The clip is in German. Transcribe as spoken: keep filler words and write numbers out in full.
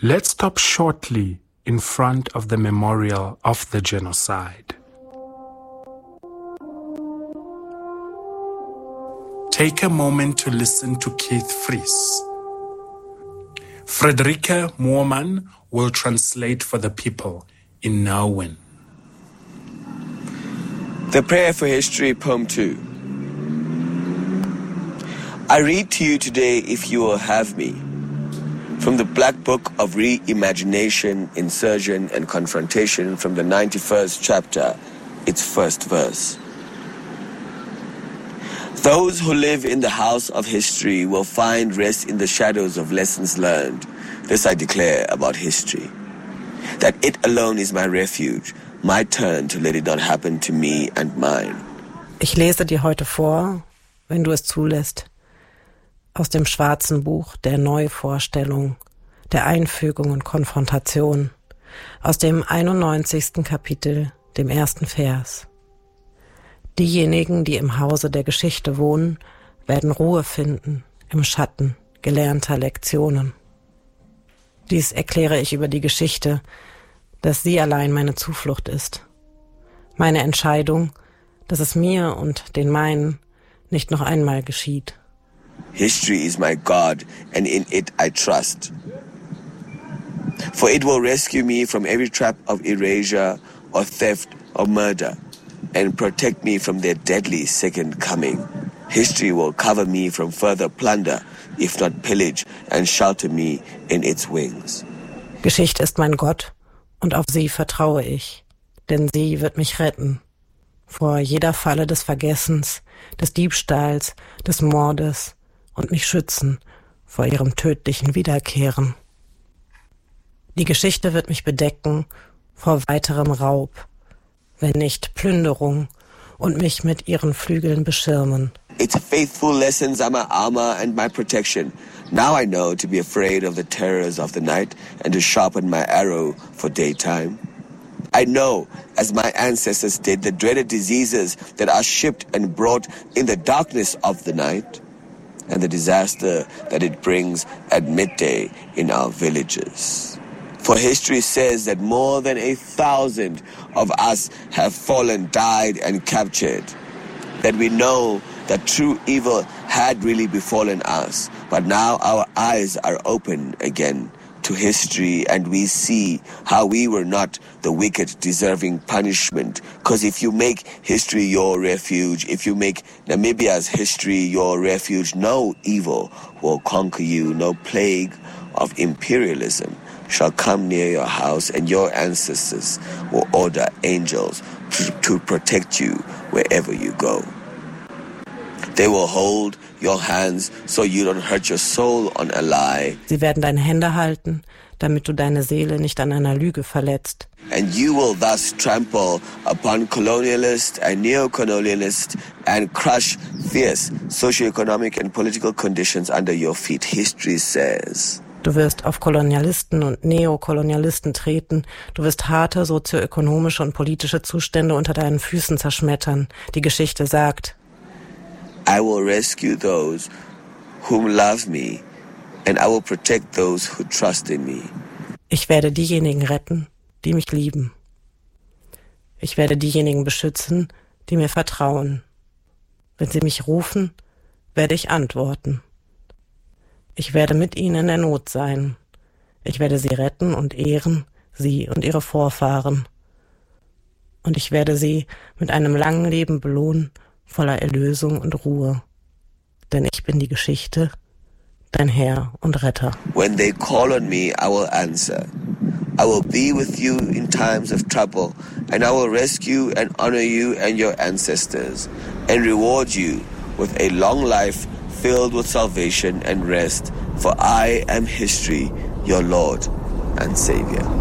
Let's stop shortly in front of the memorial of the genocide. Take a moment to listen to Keith Fries. Friederike Moorman will translate for the people in Norway. The Prayer for History, Poem two. I read to you today, if you will have me, from the Black Book of Reimagination, Insurgence and Confrontation, from the ninety-first chapter, its first verse. Those who live in the house of history will find rest in the shadows of lessons learned. This I declare about history, that it alone is my refuge, my turn to let it not happen to me and mine. Ich lese dir heute vor, wenn du es zulässt, aus dem schwarzen Buch der Neuvorstellung, der Einfügung und Konfrontation, aus dem einundneunzigsten Kapitel, dem ersten Vers. Diejenigen, die im Hause der Geschichte wohnen, werden Ruhe finden im Schatten gelernter Lektionen. Dies erkläre ich über die Geschichte, dass sie allein meine Zuflucht ist. Meine Entscheidung, dass es mir und den meinen nicht noch einmal geschieht. History is my God, and in it I trust. For it will rescue me from every trap of erasure or theft or murder, and protect me from their deadly second coming. History will cover me from further plunder, if not pillage, and shelter me in its wings. Geschichte ist mein Gott, und auf sie vertraue ich, denn sie wird mich retten. Vor jeder Falle des Vergessens, des Diebstahls, des Mordes und mich schützen vor ihrem tödlichen Wiederkehren. Die Geschichte wird mich bedecken vor weiterem Raub, wenn nicht Plünderung, und mich mit ihren Flügeln beschirmen. Its faithful lessons are my armor and my protection. Now I know to be afraid of the terrors of the night and to sharpen my arrow for daytime. I know, as my ancestors did, the dreaded diseases that are shipped and brought in the darkness of the night, and the disaster that it brings at midday in our villages. For history says that more than a thousand of us have fallen, died, and captured. That we know that true evil had really befallen us, but now our eyes are open again to history, and we see how we were not the wicked deserving punishment. Because if you make history your refuge, if you make Namibia's history your refuge, no evil will conquer you, no plague of imperialism shall come near your house, and your ancestors will order angels to, to protect you wherever you go. They will hold your hands so you don't hurt your soul on a lie. Sie werden deine Hände halten, damit du deine Seele nicht an einer Lüge verletzt. And you will thus trample upon colonialists and neo-colonialists and crush fierce socioeconomic and political conditions under your feet. History says. Du wirst auf Kolonialisten und Neokolonialisten treten. Du wirst harte sozioökonomische und politische Zustände unter deinen Füßen zerschmettern. Die Geschichte sagt: I will rescue those whom love me, and I will protect those who trust in me. Ich werde diejenigen retten, die mich lieben. Ich werde diejenigen beschützen, die mir vertrauen. Wenn sie mich rufen, werde ich antworten. Ich werde mit ihnen in der Not sein. Ich werde sie retten und ehren, sie und ihre Vorfahren. Und ich werde sie mit einem langen Leben belohnen, voller Erlösung und Ruhe. Denn ich bin die Geschichte, dein Herr und Retter. When they call on me, I will answer. I will be with you in times of trouble, and I will rescue and honor you and your ancestors, and reward you with a long life filled with salvation and rest, for I am history, your Lord and Savior.